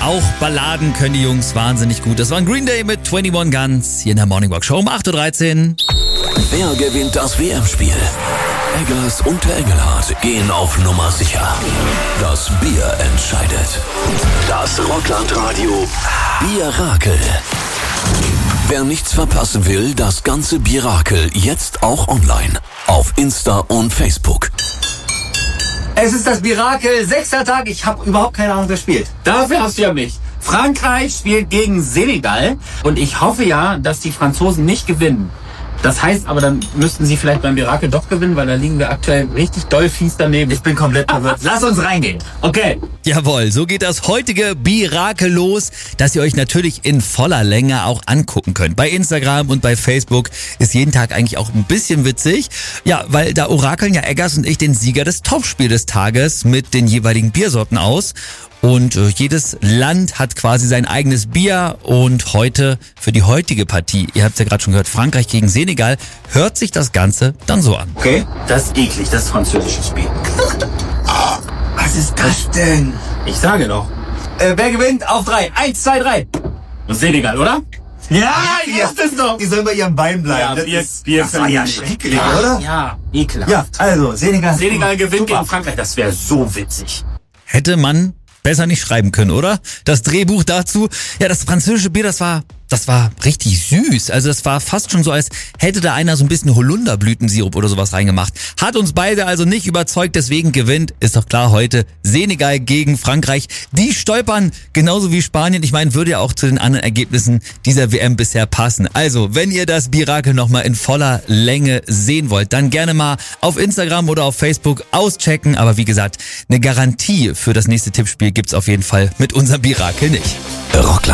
auch Balladen können die Jungs wahnsinnig gut. Das war ein Green Day mit 21 Guns hier in der Morning Walk Show um 8.13 Uhr. Wer gewinnt das WM-Spiel? Eggers und der Engelhardt gehen auf Nummer sicher. Das Bier entscheidet. Das Rockland-Radio Bierakel. Wer nichts verpassen will, das ganze Bierakel jetzt auch online. Auf Insta und Facebook. Es ist das Bierakel, 6. Tag. Ich habe überhaupt keine Ahnung, wer spielt. Dafür hast du ja mich. Frankreich spielt gegen Senegal und ich hoffe ja, dass die Franzosen nicht gewinnen. Das heißt aber, dann müssten sie vielleicht beim Mirakel doch gewinnen, weil da liegen wir aktuell richtig doll fies daneben. Ich bin komplett verwirrt. Lass uns reingehen. Okay. Jawohl, so geht das heutige Birakel los, das ihr euch natürlich in voller Länge auch angucken könnt. Bei Instagram und bei Facebook ist jeden Tag eigentlich auch ein bisschen witzig. Ja, weil da orakeln ja Eggers und ich den Sieger des Topspiel des Tages mit den jeweiligen Biersorten aus. Und jedes Land hat quasi sein eigenes Bier und heute für die heutige Partie, ihr habt es ja gerade schon gehört, Frankreich gegen Senegal, hört sich das Ganze dann so an. Okay, das ist eklig, das französische Spiel. Was ist das denn? Ich sage doch. Wer gewinnt? Auf 3. 1, 2, 3. Das ist Senegal, oder? Ja, ist das doch. Die sollen bei ihrem Bein bleiben. Das war ja schrecklich, oder? Ja, ekelhaft. Ja, also Senegal. Senegal gewinnt gegen Frankreich, das wäre so witzig. Hätte man besser nicht schreiben können, oder? Das Drehbuch dazu, ja, das französische Bier, das war richtig süß. Also das war fast schon so, als hätte da einer so ein bisschen Holunderblütensirup oder sowas reingemacht. Hat uns beide also nicht überzeugt, deswegen gewinnt, ist doch klar, heute Senegal gegen Frankreich. Die stolpern genauso wie Spanien. Ich meine, würde ja auch zu den anderen Ergebnissen dieser WM bisher passen. Also, wenn ihr das Birakel nochmal in voller Länge sehen wollt, dann gerne mal auf Instagram oder auf Facebook auschecken. Aber wie gesagt, eine Garantie für das nächste Tippspiel gibt's auf jeden Fall mit unserem Birakel nicht. Rockland.